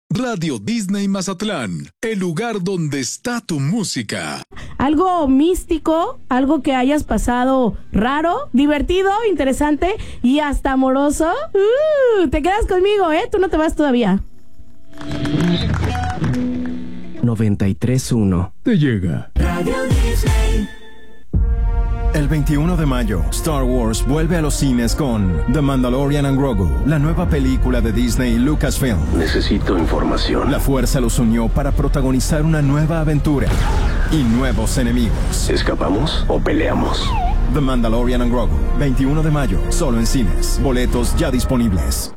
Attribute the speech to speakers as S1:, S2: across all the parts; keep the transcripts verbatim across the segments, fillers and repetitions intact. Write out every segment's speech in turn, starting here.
S1: Radio Disney Mazatlán, el lugar donde está tu música.
S2: Algo místico, algo que hayas pasado raro, divertido, interesante y hasta amoroso. Uh, te quedas conmigo, ¿eh? Tú no te vas todavía.
S3: noventa y tres punto uno.
S1: Te llega.
S4: Radio Disney.
S5: El veintiuno de mayo, Star Wars vuelve a los cines con The Mandalorian and Grogu, la nueva película de Disney y Lucasfilm.
S6: Necesito información.
S5: La fuerza los unió para protagonizar una nueva aventura y nuevos enemigos.
S6: ¿Escapamos o peleamos?
S5: The Mandalorian and Grogu, veintiuno de mayo, solo en cines. Boletos ya disponibles.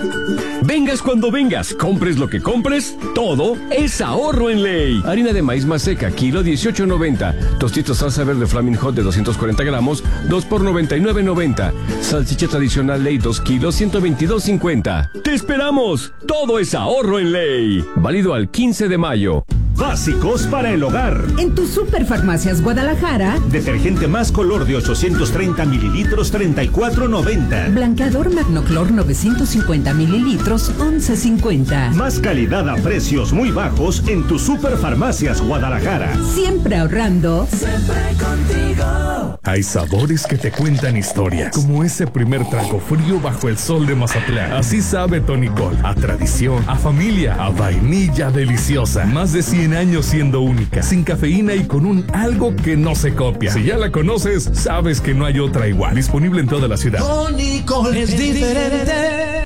S7: Vengas cuando vengas, compres lo que compres, todo es ahorro en Ley. Harina de maíz más seca, kilo dieciocho noventa. Tostitos salsa verde Flaming Hot de doscientos cuarenta gramos, dos por noventa y nueve noventa. Salchicha tradicional Ley dos kilos, ciento veintidós cincuenta. ¡Te esperamos! Todo es ahorro en Ley. Válido al quince de mayo.
S8: Básicos para el hogar.
S9: En tu Superfarmacias Guadalajara.
S8: Detergente más color de ochocientos treinta mililitros, treinta y cuatro noventa.
S9: Blanqueador Magnoclor novecientos cincuenta mililitros, once cincuenta.
S8: Más calidad a precios muy bajos en tu Superfarmacias Guadalajara.
S9: Siempre ahorrando.
S4: Siempre contigo.
S10: Hay sabores que te cuentan historias, como ese primer trago frío bajo el sol de Mazatlán. Así sabe Tonicol, a tradición, a familia, a vainilla deliciosa. Más de cien años siendo única, sin cafeína y con un algo que no se copia. Si ya la conoces, sabes que no hay otra igual. Disponible en toda la ciudad.
S11: Tonicol es diferente.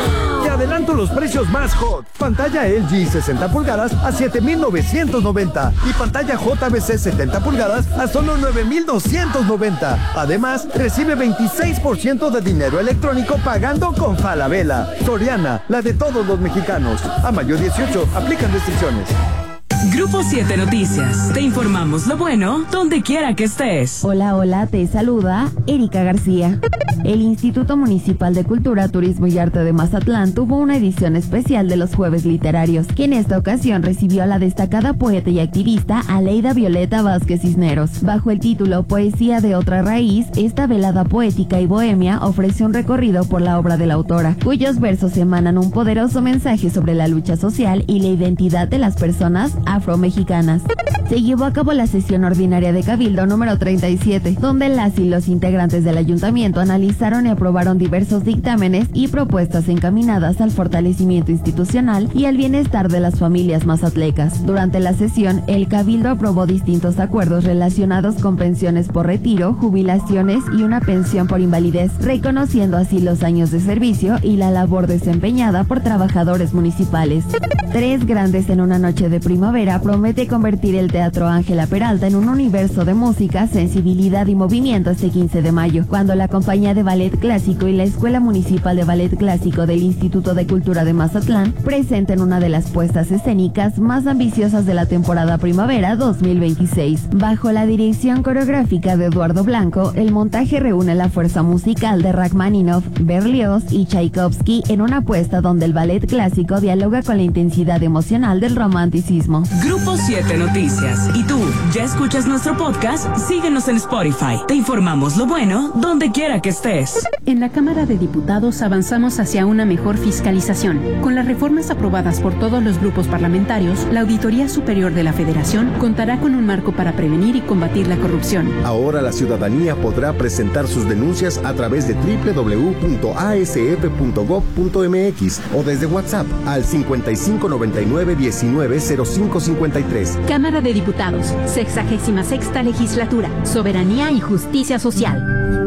S12: Te adelanto los precios más hot. Pantalla L G sesenta pulgadas a siete mil novecientos noventa y pantalla J V C setenta pulgadas a solo nueve mil doscientos noventa. Además, recibe veintiséis por ciento de dinero electrónico pagando con Falabella. Soriana, la de todos los mexicanos. A mayo dieciocho, aplican restricciones.
S13: Grupo siete Noticias. Te informamos lo bueno donde quiera que estés.
S14: Hola, hola, te saluda Erika García. El Instituto Municipal de Cultura, Turismo y Arte de Mazatlán tuvo una edición especial de los Jueves Literarios, que en esta ocasión recibió a la destacada poeta y activista Aleida Violeta Vázquez Cisneros. Bajo el título Poesía de otra raíz, esta velada poética y bohemia ofrece un recorrido por la obra de la autora, cuyos versos emanan un poderoso mensaje sobre la lucha social y la identidad de las personas afromexicanas. Se llevó a cabo la sesión ordinaria de Cabildo número treinta y siete, donde las y los integrantes del ayuntamiento analizaron y aprobaron diversos dictámenes y propuestas encaminadas al fortalecimiento institucional y al bienestar de las familias mazatlecas. Durante la sesión, el Cabildo aprobó distintos acuerdos relacionados con pensiones por retiro, jubilaciones y una pensión por invalidez, reconociendo así los años de servicio y la labor desempeñada por trabajadores municipales. Tres grandes en una noche de primavera promete convertir el Teatro Ángela Peralta en un universo de música, sensibilidad y movimiento este quince de mayo, cuando la compañía de ballet clásico y la Escuela Municipal de Ballet Clásico del Instituto de Cultura de Mazatlán presenten una de las puestas escénicas más ambiciosas de la temporada primavera dos mil veintiséis. Bajo la dirección coreográfica de Eduardo Blanco, el montaje reúne la fuerza musical de Rachmaninoff, Berlioz y Tchaikovsky en una apuesta donde el ballet clásico dialoga con la intensidad emocional del romanticismo.
S13: Grupo siete Noticias. ¿Y tú, ya escuchas nuestro podcast? Síguenos en Spotify. Te informamos lo bueno donde quiera que estés.
S15: En la Cámara de Diputados avanzamos hacia una mejor fiscalización. Con las reformas aprobadas por todos los grupos parlamentarios, la Auditoría Superior de la Federación contará con un marco para prevenir y combatir la corrupción.
S16: Ahora la ciudadanía podrá presentar sus denuncias a través de doble u doble u doble u punto a s f punto gob punto m x o desde WhatsApp al cincuenta y cinco noventa y nueve diecinueve cero cinco cincuenta y tres.
S15: Cámara de Diputados, sexagésima sexta legislatura, soberanía y justicia social.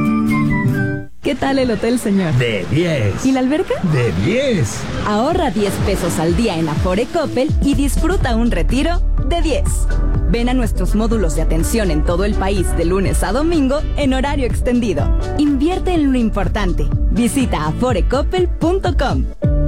S17: ¿Qué tal el hotel, señor?
S11: De diez.
S17: ¿Y la alberca?
S11: De diez.
S17: Ahorra diez pesos al día en Afore Coppel y disfruta un retiro de diez. Ven a nuestros módulos de atención en todo el país de lunes a domingo en horario extendido. Invierte en lo importante. Visita afore coppel punto com.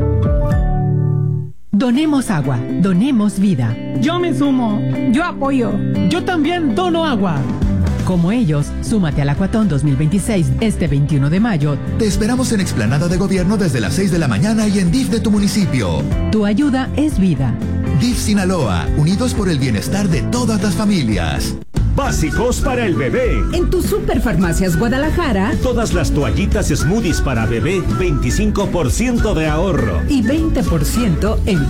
S9: Donemos agua, donemos vida.
S2: Yo me sumo, yo apoyo.
S9: Yo también dono agua. Como ellos, súmate al Acuatón dos mil veintiséis este veintiuno de mayo.
S18: Te esperamos en Explanada de Gobierno desde las seis de la mañana y en D I F de tu municipio.
S9: Tu ayuda es vida.
S18: D I F Sinaloa, unidos por el bienestar de todas las familias.
S8: Básicos para el bebé.
S9: En tu Superfarmacias Guadalajara,
S8: todas las toallitas Smoothies para bebé, veinticinco por ciento de ahorro.
S9: Y veinte por ciento en